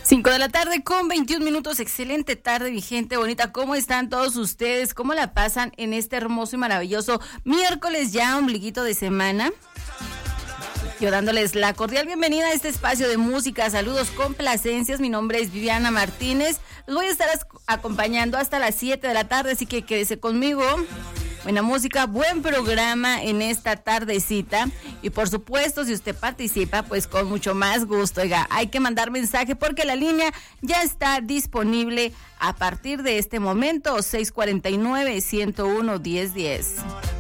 5 de la tarde con 21 minutos. Excelente tarde, mi gente bonita. ¿Cómo están todos ustedes? ¿Cómo la pasan en este hermoso y maravilloso miércoles ya, ombliguito de semana? Yo dándoles la cordial bienvenida a este espacio de música, saludos, complacencias. Mi nombre es Viviana Martínez. Los voy a estar acompañando hasta las 7 de la tarde, así que quédese conmigo. Buena música, buen programa en esta tardecita. Y por supuesto, si usted participa, pues con mucho más gusto. Oiga, hay que mandar mensaje porque la línea ya está disponible a partir de este momento, 649-101-1010.